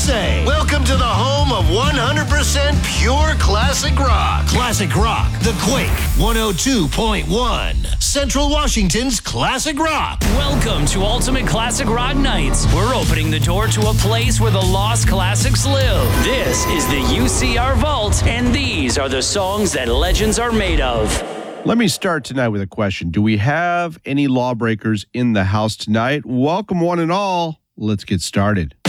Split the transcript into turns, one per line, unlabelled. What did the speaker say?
say. Welcome to the home of 100% pure classic rock. Classic Rock, The Quake, 102.1. Central Washington's Classic Rock.
Welcome to Ultimate Classic Rock Nights. We're opening the door to a place where the lost classics live. This is the UCR Vault, and these are the songs that legends are made of.
Let me start tonight with a question. Do we have any lawbreakers in the house tonight? Welcome one and all. Let's get started.